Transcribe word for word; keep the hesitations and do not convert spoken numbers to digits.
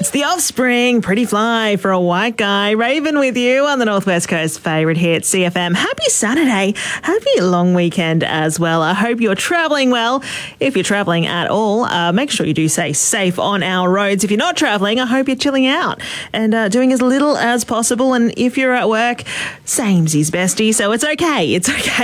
It's The Offspring, Pretty Fly for a White Guy. Raven with you on the Northwest Coast favourite hit, C F M. Happy Saturday. Happy long weekend as well. I hope you're travelling well. If you're travelling at all, uh, make sure you do stay safe on our roads. If you're not travelling, I hope you're chilling out and uh, doing as little as possible. And if you're at work, samesies, bestie. So it's okay. It's okay.